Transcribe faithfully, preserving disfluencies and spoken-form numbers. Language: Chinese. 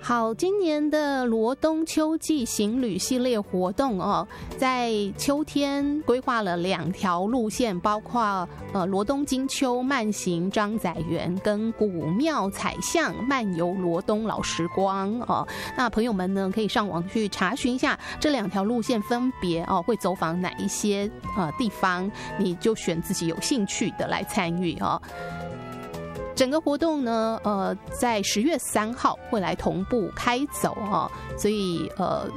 好，今年的罗东秋季行旅系列活动哦，在秋天规划了两条路线，包括呃罗东金秋慢行张载园跟古庙彩巷漫游罗东老时光哦。那朋友们呢，可以上网去查询一下这两条路线分别哦会走访哪一些呃地方，你就选自己有兴趣的来参与哦。整个活动呢，呃，在十月三号会来同步开走哈、哦，所以呃，